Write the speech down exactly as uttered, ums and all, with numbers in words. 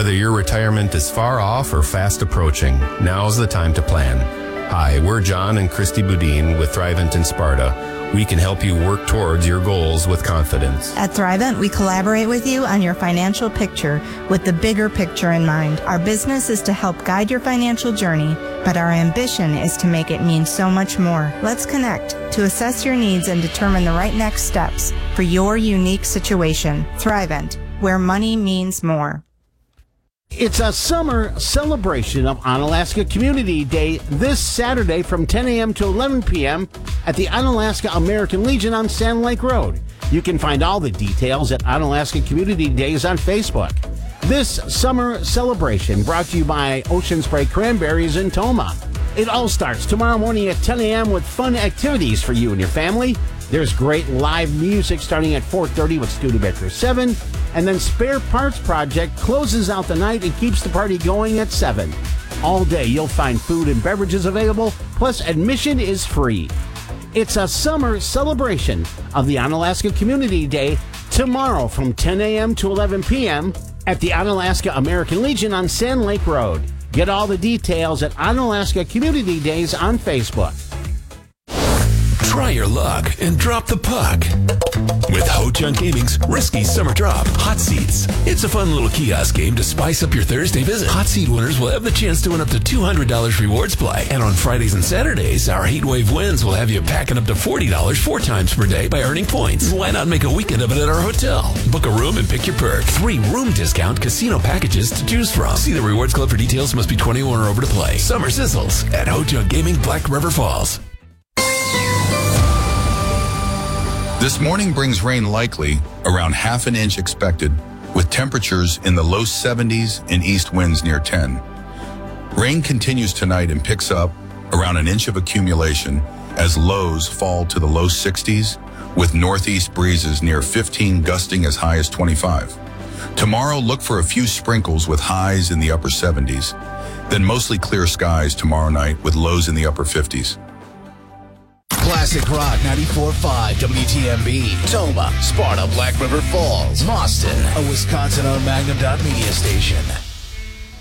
Whether your retirement is far off or fast approaching, now's the time to plan. Hi, we're John and Christy Boudin with Thrivent in Sparta. We can help you work towards your goals with confidence. At Thrivent, we collaborate with you on your financial picture with the bigger picture in mind. Our business is to help guide your financial journey, but our ambition is to make it mean so much more. Let's connect to assess your needs and determine the right next steps for your unique situation. Thrivent, where money means more. It's a summer celebration of Onalaska Community Day this Saturday from ten a.m. to eleven p.m. at the Onalaska American Legion on Sand Lake Road. You can find all the details at Onalaska Community Days on Facebook. This summer celebration brought to you by Ocean Spray Cranberries in Toma. It all starts tomorrow morning at ten a.m. with fun activities for you and your family. There's great live music starting at four thirty with Studebaker seven. And then Spare Parts Project closes out the night and keeps the party going at seven. All day you'll find food and beverages available, plus admission is free. It's a summer celebration of the Onalaska Community Day tomorrow from ten a.m. to eleven p.m. at the Onalaska American Legion on Sand Lake Road. Get all the details at Onalaska Community Days on Facebook. Try your luck and drop the puck with Ho-Chunk Gaming's Risky Summer Drop Hot Seats. It's a fun little kiosk game to spice up your Thursday visit. Hot Seat winners will have the chance to win up to two hundred dollars rewards play. And on Fridays and Saturdays, our Heat Wave wins will have you packing up to forty dollars four times per day by earning points. Why not make a weekend of it at our hotel? Book a room and pick your perk. Three room discount casino packages to choose from. See the Rewards Club for details. Must be twenty-one or over to play. Summer sizzles at Ho-Chunk Gaming, Black River Falls. This morning brings rain likely, around half an inch expected, with temperatures in the low seventies and east winds near ten. Rain continues tonight and picks up around an inch of accumulation as lows fall to the low sixties, with northeast breezes near fifteen gusting as high as twenty-five. Tomorrow, look for a few sprinkles with highs in the upper seventies, then mostly clear skies tomorrow night with lows in the upper fifties. Classic Rock ninety-four point five W T M B, Toma, Sparta, Black River Falls, Boston, a Wisconsin-owned Magnum Dot Media station.